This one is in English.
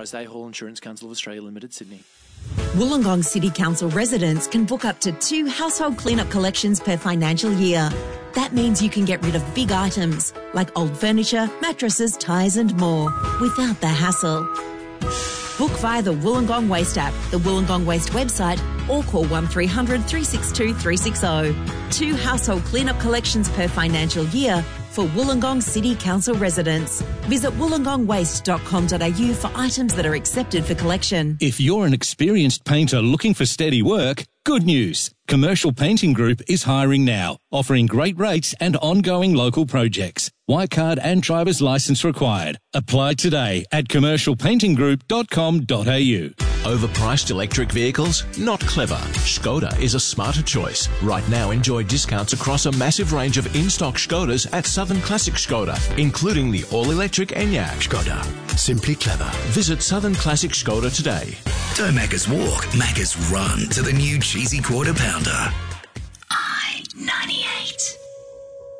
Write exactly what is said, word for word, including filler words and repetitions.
authorised. A Hall Insurance Council of Australia Limited, Sydney. Wollongong City Council residents can book up to two household cleanup collections per financial year. That means you can get rid of big items like old furniture, mattresses, tyres and more without the hassle. Book via the Wollongong Waste app, the Wollongong Waste website, or call one three hundred, three six two, three six zero. Two household cleanup collections per financial year for Wollongong City Council residents. Visit wollongong waste dot com dot a u for items that are accepted for collection. If you're an experienced painter looking for steady work, good news. Commercial Painting Group is hiring now, offering great rates and ongoing local projects. White card and driver's license required. Apply today at commercial painting group dot com dot a u. Overpriced electric vehicles? Not clever. Skoda is a smarter choice. Right now, enjoy discounts across a massive range of in-stock Skodas at Southern Classic Skoda, including the all-electric Enyaq. Skoda. Simply clever. Visit Southern Classic Skoda today. Don't Macca's walk, Macca's run to the new cheesy quarter pounder.